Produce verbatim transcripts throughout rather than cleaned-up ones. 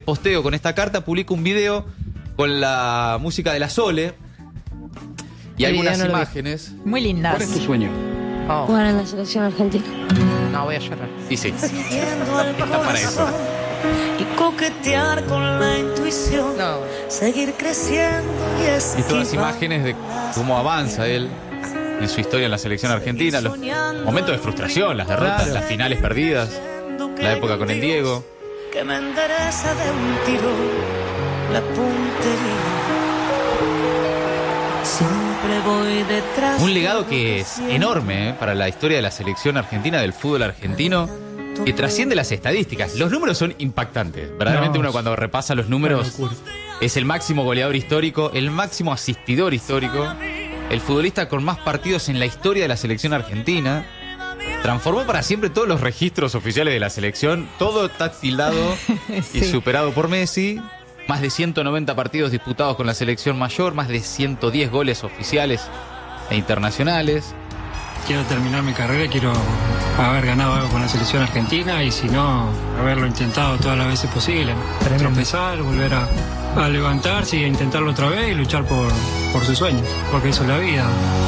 posteo con esta carta, publico un video con la música de la Sole y El algunas video no lo vi. imágenes. Muy lindas. ¿Cuál es tu sueño? Oh. Jugar en la selección argentina. No, voy a llorar. Y sí, Siguiendo el está para eso. corazón y coquetear con la intuición, No. seguir creciendo y Y esquivar. todas imágenes de cómo avanza él en su historia en la selección argentina, los momentos de frustración, las derrotas, las finales perdidas, la época con el Diego. Que me endereza de un tiro la puntería. Siempre voy detrás. Un legado que es enorme ¿eh? para la historia de la selección argentina, del fútbol argentino, que trasciende las estadísticas. Los números son impactantes. Verdaderamente No, uno cuando repasa los números es el máximo goleador histórico, el máximo asistidor histórico, el futbolista con más partidos en la historia de la selección argentina. Transformó para siempre todos los registros oficiales de la selección. Todo está tildado y Sí. superado por Messi. Más de ciento noventa partidos disputados con la selección mayor, más de ciento diez goles oficiales e internacionales. Quiero terminar mi carrera, quiero haber ganado algo con la selección argentina y si no, haberlo intentado todas las veces posibles. Tremendo. Tropezar, volver a, a levantarse y a intentarlo otra vez y luchar por, por sus sueños, porque eso es la vida.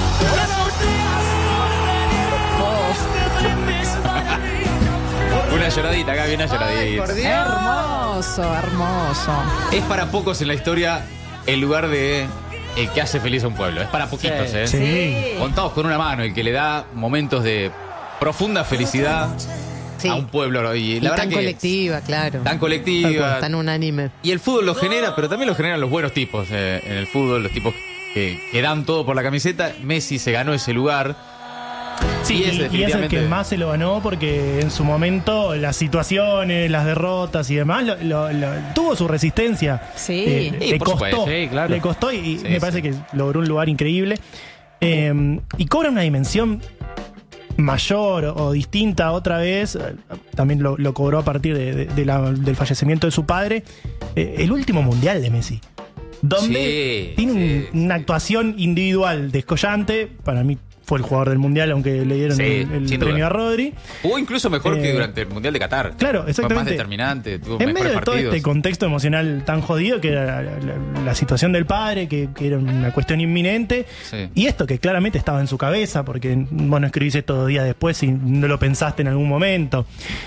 Una lloradita, acá viene una lloradita. Hermoso, hermoso. Es para pocos en la historia el lugar de el que hace feliz a un pueblo. Es para poquitos, ¿eh? Sí. Contados con una mano, el que le da momentos de profunda felicidad Sí. a un pueblo. Y Y la verdad tan que colectiva, claro. tan colectiva. Tan unánime. Y el fútbol lo genera, pero también lo generan los buenos tipos eh, en el fútbol, los tipos que, que dan todo por la camiseta. Messi se ganó ese lugar. Sí, Y y, es y es el definitivamente- que más se lo ganó porque en su momento las situaciones, las derrotas y demás, lo- lo- lo- tuvo su resistencia. Sí. Eh, Sí, le por costó, supuesto. Sí, claro. le costó y Sí, me parece sí. que logró un lugar increíble. Eh, y cobra una dimensión mayor o, o distinta otra vez. eh, También lo, lo cobró a partir de- de- de la- del fallecimiento de su padre. eh, el último mundial de Messi. Donde Sí, tiene un- sí, una sí. actuación individual descollante. Para mí fue el jugador del mundial, aunque le dieron Sí, el, el sin premio duda. a Rodri. Jugó incluso mejor que Eh, durante el Mundial de Qatar. claro, Fue más exactamente. determinante, tuvo En mejores medio de todo partidos. este contexto emocional tan jodido que era la, la- la situación del padre, que, que era una cuestión inminente, Sí. y esto que claramente estaba en su cabeza, porque vos no escribís esto dos días después y no lo pensaste en algún momento.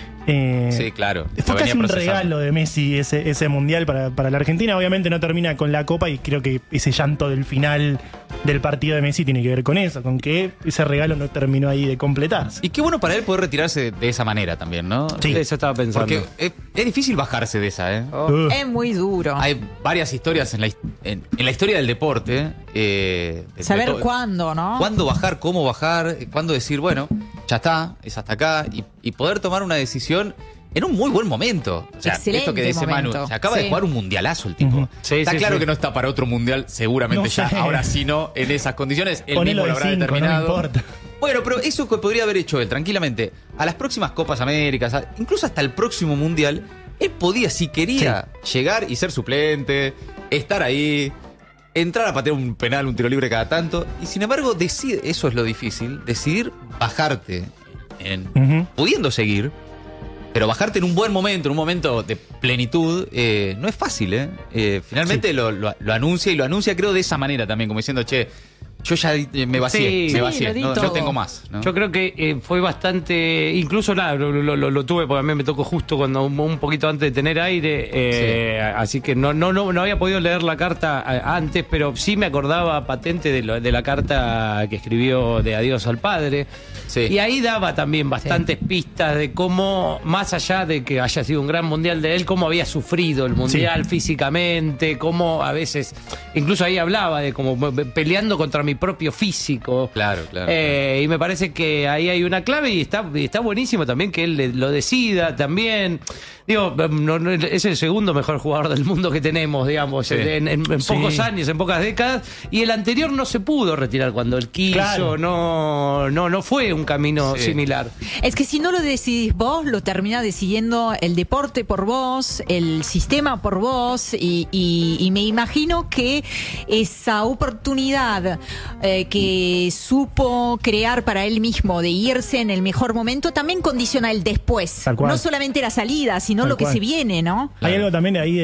Eh, Sí, claro. Fue lo casi venía un procesando. regalo de Messi ese, ese mundial para, para la Argentina. Obviamente no termina con la Copa y creo que ese llanto del final del partido de Messi tiene que ver con eso, con que ese regalo no terminó ahí de completarse. Y qué bueno para él poder retirarse de esa manera también, ¿no? Sí. Eso estaba pensando. Porque es, es difícil bajarse de esa, ¿eh? Uh, Es muy duro. Hay varias historias en la, his- en, en la historia del deporte. eh, de- de Saber todo- cuándo, ¿no? Cuándo bajar, cómo bajar, eh, cuándo decir, bueno, ya está, es hasta acá. Y, y poder tomar una decisión en un muy buen momento. O sea, Excelente esto que dice Manu, momento. se acaba de Sí. jugar un mundialazo el tipo. Ujú. Sí, está sí, claro sí. que no está para otro mundial, seguramente No ya. sé. Ahora sí no, en esas condiciones. Él Ponelo mismo de lo habrá cinco, no me determinado. importa. Bueno, pero eso que podría haber hecho él tranquilamente, a las próximas Copas Américas, a- incluso hasta el próximo Mundial, él podía, si quería, llegar y ser suplente, estar ahí, entrar a patear un penal, un tiro libre cada tanto, y sin embargo, decide, eso es lo difícil, decidir bajarte, en, Ujú. pudiendo seguir, pero bajarte en un buen momento, en un momento de plenitud, eh, no es fácil, ¿eh? Eh, finalmente lo, lo- lo anuncia y lo anuncia, creo, de esa manera también, como diciendo, che, yo ya eh, me vacié, Sí. me Sí, vacié, lo di no, no todo. tengo más. ¿no? Yo creo que eh, fue bastante, incluso nada, lo, lo- lo- lo tuve porque a mí me tocó justo cuando un, un poquito antes de tener aire, eh, así que no, no, no, no había podido leer la carta eh, antes, pero sí me acordaba patente de, lo- de la carta que escribió de Adiós al Padre. Sí. Y ahí daba también bastantes pistas de cómo, más allá de que haya sido un gran mundial de él, cómo había sufrido el mundial físicamente, cómo a veces, incluso ahí hablaba de como peleando contra mi propio físico. Claro, claro. Eh, y me parece que ahí hay una clave y está, y está buenísimo también que él le- lo decida también. Digo, no- no- es el segundo mejor jugador del mundo que tenemos, digamos, Sí. en, en- en Sí. pocos años, en pocas décadas. Y el anterior no se pudo retirar cuando él quiso, Claro. no, no, no fue un camino Sí. similar. Es que si no lo decidís vos, lo termina decidiendo el deporte por vos, el sistema por vos, y, y- y me imagino que esa oportunidad eh, que supo crear para él mismo de irse en el mejor momento también condiciona el después. Tal cual. No solamente la salida, sino sino Tal lo que cual. se viene, ¿no? Hay algo también de ahí